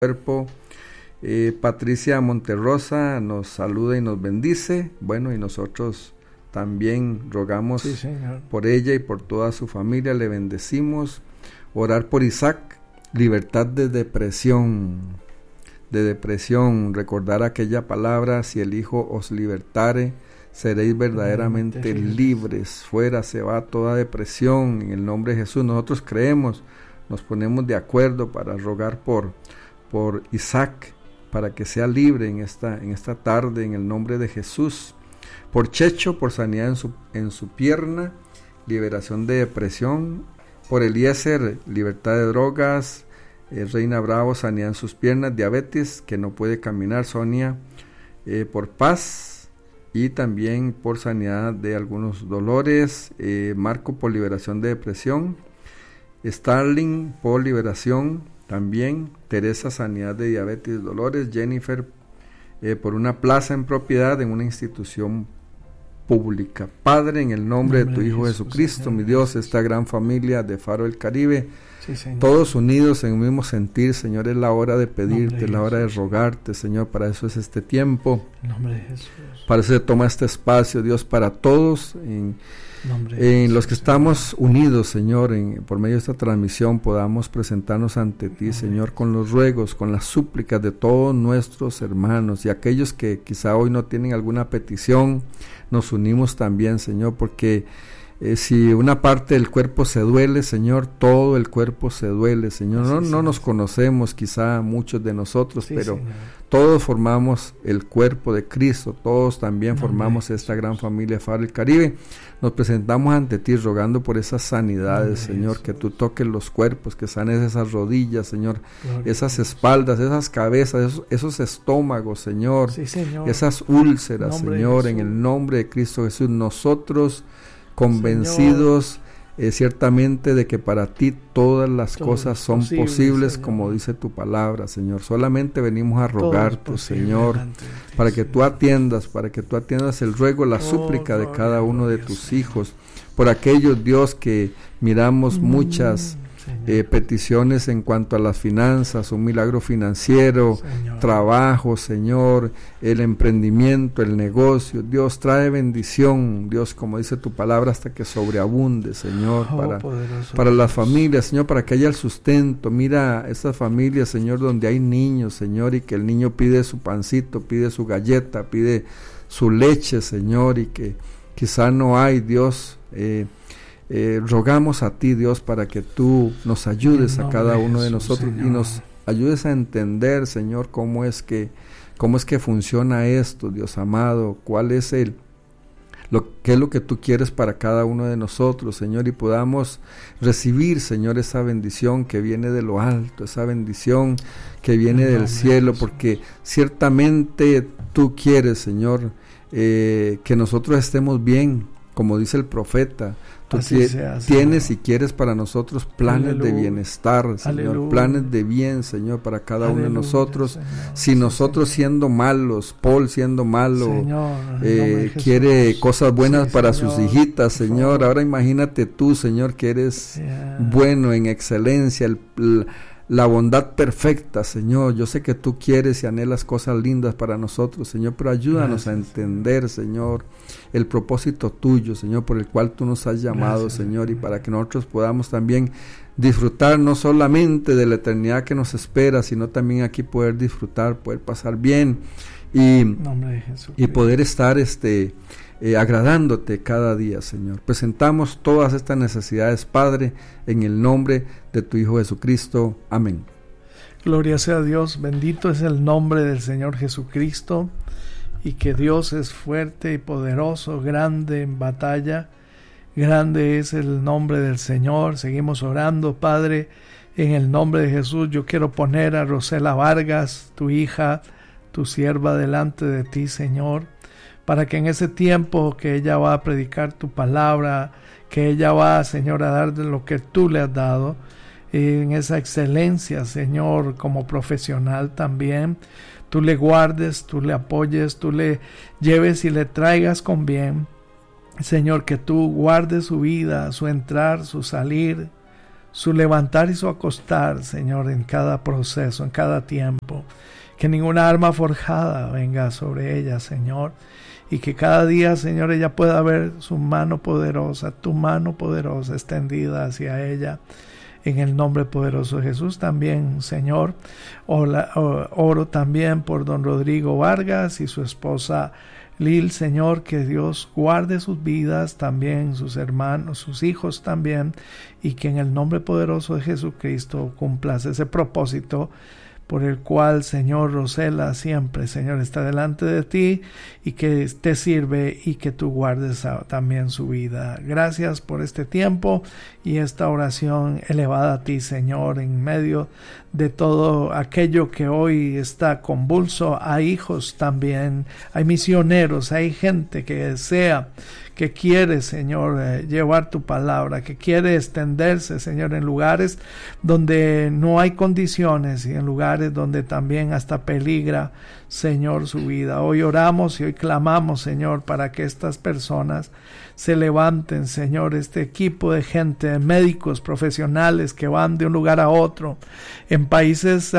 cuerpo. Patricia Monterrosa nos saluda y nos bendice. Bueno, y nosotros también rogamos por ella y por toda su familia, le bendecimos. Orar por Isaac, libertad de depresión, recordar aquella palabra: si el Hijo os libertare, seréis verdaderamente libres. Fuera se va toda depresión en el nombre de Jesús. Nosotros creemos, nos ponemos de acuerdo para rogar por Isaac, para que sea libre en esta tarde, en el nombre de Jesús. Por Checho, por sanidad en su pierna, liberación de depresión. Por Eliezer, libertad de drogas. Reina Bravo, sanidad en sus piernas. Diabetes, que no puede caminar, Sonia. Por Paz, y también por sanidad de algunos dolores. Marco, por liberación de depresión. Starling, por liberación también. Teresa, sanidad de diabetes y dolores. Jennifer, por una plaza en propiedad en una institución pública. Padre, en el nombre de tu Hijo Jesucristo, Señor, mi Dios, esta gran familia de Faro del Caribe, todos unidos en un mismo sentir, Señor, es la hora de pedirte, la hora de rogarte, Señor. Para eso es este tiempo, en nombre de Jesús. Para eso se toma este espacio, Dios, para todos, en los que estamos unidos, Señor, por medio de esta transmisión, podamos presentarnos ante ti, Señor, con los ruegos, con las súplicas de todos nuestros hermanos, y aquellos que quizá hoy no tienen alguna petición, nos unimos también, Señor, porque si una parte del cuerpo se duele, Señor, todo el cuerpo se duele, Señor. No nos conocemos quizá muchos de nosotros, pero Señor, todos formamos el cuerpo de Cristo, todos también formamos esta gran familia Faro del Caribe. Nos presentamos ante ti rogando por esas sanidades, Señor, que tú toques los cuerpos, que sanes esas rodillas, Señor, esas espaldas, esas cabezas, esos estómagos, Señor, esas úlceras, Señor, en el nombre de Cristo Jesús. Nosotros convencidos ciertamente de que para ti todas las cosas son posibles, Señor, como dice tu palabra, Señor. Solamente venimos a rogarte, Señor, para que tú atiendas el ruego, la súplica de cada uno de tus hijos, por aquellos, Dios, que miramos muchas peticiones en cuanto a las finanzas, un milagro financiero, Señor, trabajo, Señor, el emprendimiento, el negocio. Dios, trae bendición, Dios, como dice tu palabra, hasta que sobreabunde, Señor, para las familias, Señor, para que haya el sustento. Mira estas familias, Señor, donde hay niños, Señor, y que el niño pide su pancito, pide su galleta, pide su leche, Señor, y que quizá no hay, Dios. Rogamos a ti, Dios, para que tú nos ayudes a cada uno de nosotros, Señor, y nos ayudes a entender, Señor, cómo es que funciona esto, Dios amado, qué es lo que tú quieres para cada uno de nosotros, Señor, y podamos recibir, Señor, esa bendición que viene de lo alto, esa bendición que viene del cielo, porque ciertamente tú quieres, Señor, que nosotros estemos bien, como dice el profeta. Tú tienes y quieres para nosotros planes de bienestar, Señor, planes de bien, Señor, para cada uno de nosotros. Señor, si nosotros siendo malos, Paul siendo malo, Señor, quiere cosas buenas para sus hijitas, Señor. Ahora imagínate tú, Señor, que eres bueno en excelencia, la bondad perfecta, Señor. Yo sé que tú quieres y anhelas cosas lindas para nosotros, Señor, pero ayúdanos a entender, Señor, el propósito tuyo, Señor, por el cual tú nos has llamado, Señor, y para que nosotros podamos también disfrutar no solamente de la eternidad que nos espera, sino también aquí poder disfrutar, poder pasar bien y poder estar agradándote cada día, Señor. Presentamos todas estas necesidades, Padre, en el nombre de tu Hijo Jesucristo. Amén. Gloria sea a Dios, bendito es el nombre del Señor Jesucristo, y que Dios es fuerte y poderoso, grande en batalla, grande es el nombre del Señor. Seguimos orando, Padre, en el nombre de Jesús. Yo quiero poner a Rosela Vargas, tu hija, tu sierva, delante de ti, Señor, para que en ese tiempo que ella va a predicar tu palabra, que ella va, Señor, a dar de lo que tú le has dado, en esa excelencia, Señor, como profesional también, tú le guardes, tú le apoyes, tú le lleves y le traigas con bien, Señor, que tú guardes su vida, su entrar, su salir, su levantar y su acostar, Señor, en cada proceso, en cada tiempo. Que ninguna arma forjada venga sobre ella, Señor. Y que cada día, Señor, ella pueda ver su mano poderosa, tu mano poderosa extendida hacia ella. En el nombre poderoso de Jesús también, Señor, oro también por don Rodrigo Vargas y su esposa Lil, Señor, que Dios guarde sus vidas, también sus hermanos, sus hijos también, y que en el nombre poderoso de Jesucristo cumplas ese propósito por el cual, Señor, Rosela siempre, Señor, está delante de ti y que te sirve y que tú guardes también su vida. Gracias por este tiempo y esta oración elevada a ti, Señor, en medio de todo aquello que hoy está convulso. Hay hijos también, hay misioneros, hay gente que desea, que quiere, Señor, llevar tu palabra, que quiere extenderse, Señor, en lugares donde no hay condiciones y en lugares donde también hasta peligra, Señor, su vida. Hoy oramos y hoy clamamos, Señor, para que estas personas se levanten, Señor, este equipo de gente, médicos profesionales que van de un lugar a otro, en países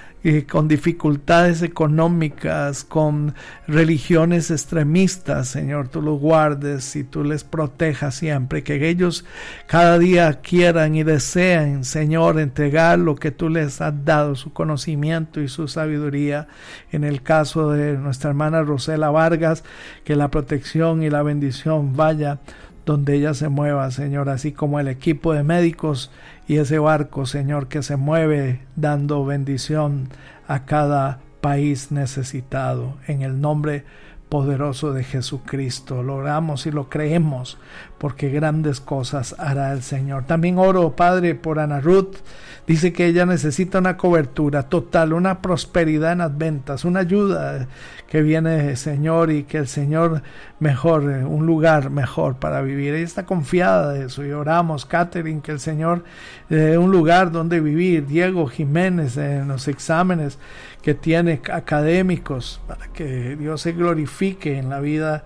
con dificultades económicas, con religiones extremistas, Señor, tú los guardes y tú les protejas siempre, que ellos cada día quieran y deseen, Señor, entregar lo que tú les has dado, su conocimiento y su sabiduría. En el caso de nuestra hermana Rosela Vargas, que la protección y la bendición vaya donde ella se mueva, Señor, así como el equipo de médicos y ese barco, Señor, que se mueve dando bendición a cada país necesitado. En el nombre poderoso de Jesucristo lo oramos y lo creemos, porque grandes cosas hará el Señor. También oro, Padre, por Ana Ruth. Dice que ella necesita una cobertura total, una prosperidad en las ventas, una ayuda que viene, Señor, y que el Señor mejor, un lugar mejor para vivir. Ella está confiada de eso y oramos, Catherine, que el Señor dé un lugar donde vivir. Diego Jiménez, en los exámenes que tiene académicos, para que Dios se glorifique en la vida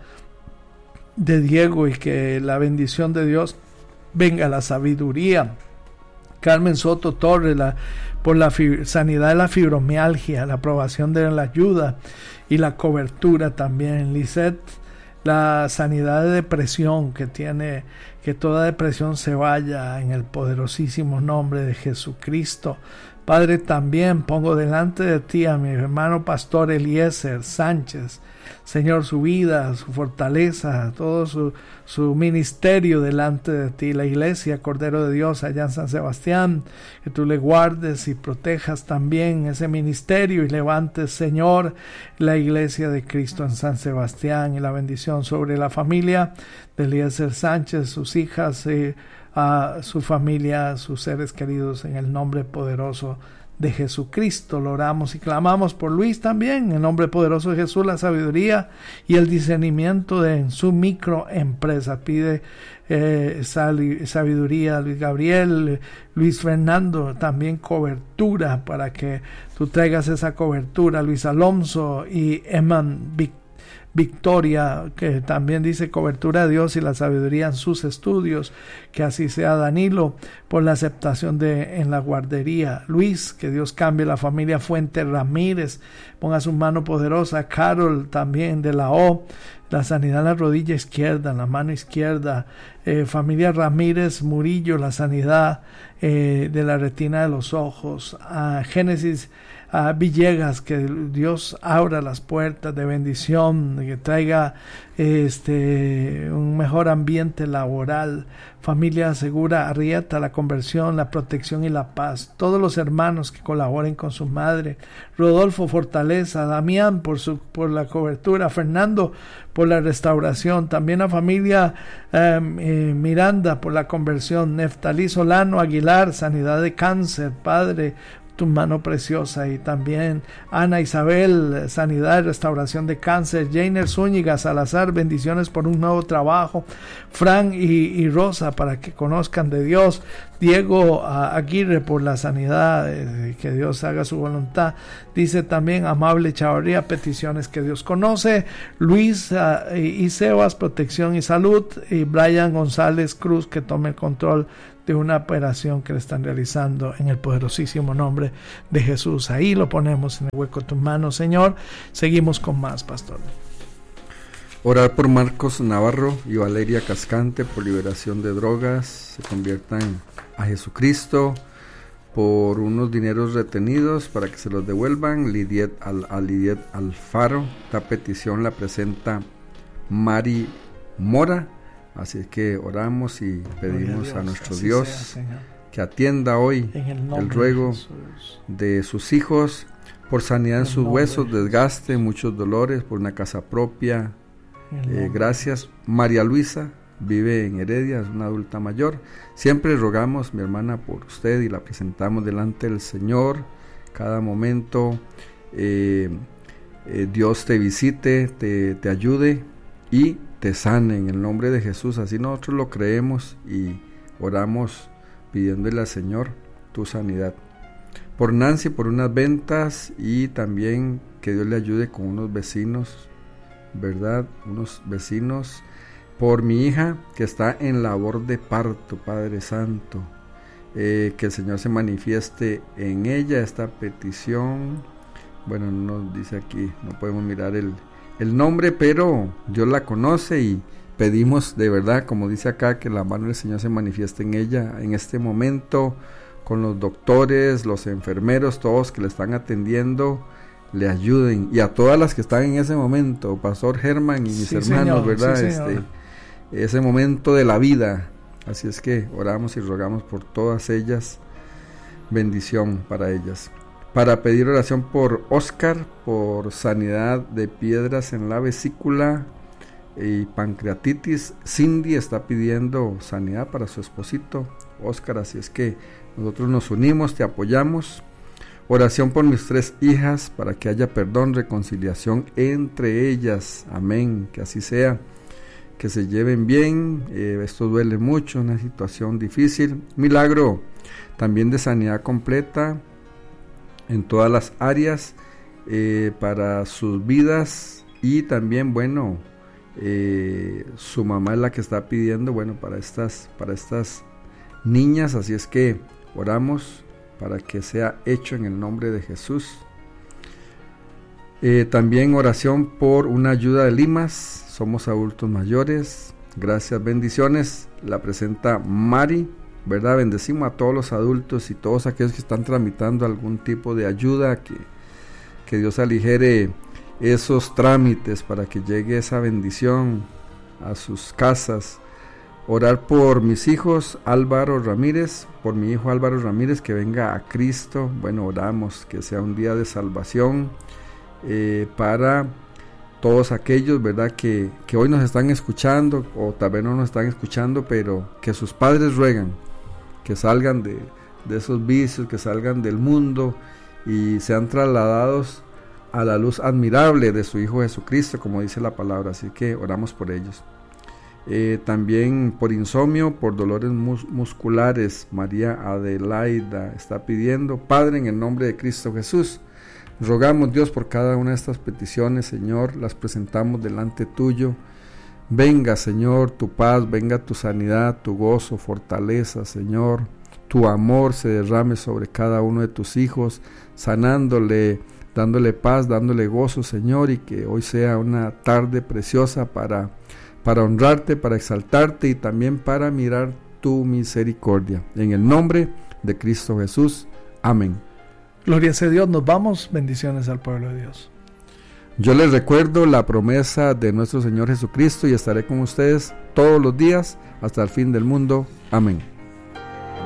de Diego y que la bendición de Dios venga, la sabiduría. Carmen Soto Torres, por la sanidad de la fibromialgia, la aprobación de la ayuda y la cobertura también. Lisette, la sanidad de depresión, que tiene, que toda depresión se vaya en el poderosísimo nombre de Jesucristo. Padre, también pongo delante de ti a mi hermano pastor Eliezer Sánchez, Señor, su vida, su fortaleza, todo su ministerio delante de ti, la iglesia Cordero de Dios allá en San Sebastián, que tú le guardes y protejas también ese ministerio y levantes, Señor, la iglesia de Cristo en San Sebastián, y la bendición sobre la familia de Eliezer Sánchez, sus hijas, a su familia, a sus seres queridos, en el nombre poderoso de Jesucristo. Lo oramos y clamamos por Luis también, en el nombre poderoso de Jesús, la sabiduría y el discernimiento en su microempresa. Pide sabiduría a Luis Gabriel, Luis Fernando, también cobertura, para que tú traigas esa cobertura. Luis Alonso y Eman Victoria, que también dice cobertura de Dios y la sabiduría en sus estudios, que así sea. Danilo, por la aceptación en la guardería. Luis, que Dios cambie la familia Fuente Ramírez, ponga su mano poderosa. Carol, también de la O, la sanidad en la rodilla izquierda, en la mano izquierda. Familia Ramírez Murillo, la sanidad de la retina de los ojos. Génesis Villegas, que Dios abra las puertas de bendición, que traiga un mejor ambiente laboral. Familia Segura Arrieta, la conversión, la protección y la paz. Todos los hermanos que colaboren con su madre. Rodolfo, fortaleza. Damián, por la cobertura. Fernando, por la restauración. También la familia Miranda, por la conversión. Neftalí Solano Aguilar, sanidad de cáncer, Padre, tu mano preciosa. Y también Ana Isabel, sanidad y restauración de cáncer. Jainer Zúñiga Salazar, bendiciones por un nuevo trabajo. Fran y Rosa, para que conozcan de Dios. Diego Aguirre, por la sanidad, que Dios haga su voluntad. Dice también Amable Chavarría, peticiones que Dios conoce. Luis y Sebas, protección y salud. Y Brian González Cruz, que tome el control de una operación que le están realizando en el poderosísimo nombre de Jesús. Ahí lo ponemos en el hueco de tus manos, Señor. Seguimos con más, pastor. Orar por Marcos Navarro y Valeria Cascante por liberación de drogas, se conviertan a Jesucristo, por unos dineros retenidos para que se los devuelvan. Lidiet Alfaro, esta petición la presenta Mari Mora. Así es que oramos y pedimos a nuestro Dios que atienda hoy el ruego de sus hijos por sanidad en sus huesos, desgaste, muchos dolores, por una casa propia. Gracias. María Luisa vive en Heredia, es una adulta mayor. Siempre rogamos, mi hermana, por usted y la presentamos delante del Señor cada momento. Dios te visite, te ayude y te sane en el nombre de Jesús. Así nosotros lo creemos y oramos pidiéndole al Señor tu sanidad. Por Nancy, por unas ventas, y también que Dios le ayude con unos vecinos, ¿verdad? Unos vecinos. Por mi hija que está en labor de parto, Padre Santo, que el Señor se manifieste en ella. Esta petición, bueno, no nos dice aquí, no podemos mirar el nombre, pero Dios la conoce y pedimos de verdad, como dice acá, que la mano del Señor se manifieste en ella en este momento, con los doctores, los enfermeros, todos que le están atendiendo, le ayuden, y a todas las que están en ese momento, Pastor Germán y mis hermanos, Señor, ¿verdad? Sí, ese momento de la vida. Así es que oramos y rogamos por todas ellas, bendición para ellas. Para pedir oración por Oscar, por sanidad de piedras en la vesícula y pancreatitis. Cindy está pidiendo sanidad para su esposito Oscar, así es que nosotros nos unimos, te apoyamos. Oración por mis 3 hijas, para que haya perdón, reconciliación entre ellas, amén, que así sea, que se lleven bien. Esto duele mucho, una situación difícil. Milagro también de sanidad completa en todas las áreas, para sus vidas, y también, bueno, su mamá es la que está pidiendo, bueno, para estas niñas, así es que oramos para que sea hecho en el nombre de Jesús. También oración por una ayuda de limas, somos adultos mayores, gracias, bendiciones, la presenta Mari, ¿verdad? Bendecimos a todos los adultos y todos aquellos que están tramitando algún tipo de ayuda, que Dios aligere esos trámites para que llegue esa bendición a sus casas. Orar por mis hijos Álvaro Ramírez, por mi hijo Álvaro Ramírez, que venga a Cristo. Bueno, oramos que sea un día de salvación para todos aquellos, ¿verdad? Que hoy nos están escuchando, o tal vez no nos están escuchando, pero que sus padres ruegan que salgan de esos vicios, que salgan del mundo y sean trasladados a la luz admirable de su Hijo Jesucristo, como dice la palabra. Así que oramos por ellos. También por insomnio, por dolores musculares, María Adelaida está pidiendo. Padre, en el nombre de Cristo Jesús, rogamos, Dios, por cada una de estas peticiones, Señor, las presentamos delante tuyo. Venga, Señor, tu paz, venga tu sanidad, tu gozo, fortaleza, Señor, tu amor se derrame sobre cada uno de tus hijos, sanándole, dándole paz, dándole gozo, Señor, y que hoy sea una tarde preciosa para honrarte, para exaltarte y también para mirar tu misericordia. En el nombre de Cristo Jesús, amén. Gloria sea a Dios, nos vamos, bendiciones al pueblo de Dios. Yo les recuerdo la promesa de nuestro Señor Jesucristo, y estaré con ustedes todos los días hasta el fin del mundo. Amén.